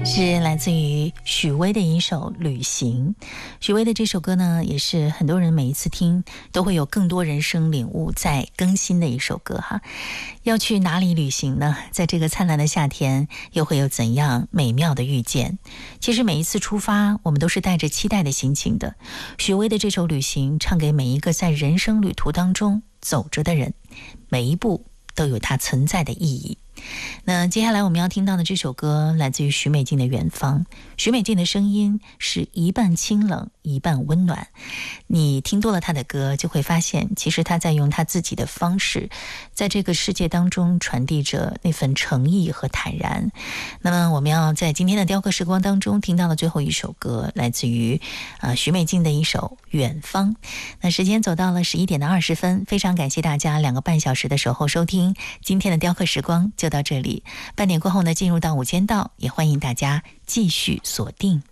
是来自于许巍的一首《旅行》。许巍的这首歌呢，也是很多人每一次听都会有更多人生领悟在更新的一首歌哈。要去哪里旅行呢？在这个灿烂的夏天，又会有怎样美妙的遇见？其实每一次出发，我们都是带着期待的心情的。许巍的这首《旅行》唱给每一个在人生旅途当中走着的人，每一步都有它存在的意义。那接下来我们要听到的这首歌来自于许美静的《远方》。许美静的声音是一半清冷一半温暖，你听多了她的歌，就会发现其实她在用她自己的方式在这个世界当中传递着那份诚意和坦然。那么我们要在今天的雕刻时光当中听到的最后一首歌来自于许美静的一首《远方》。那时间走到了11点20分，非常感谢大家2个半小时的守候收听今天的雕刻时光，就到这里。半点过后呢，进入到午间道，也欢迎大家继续锁定。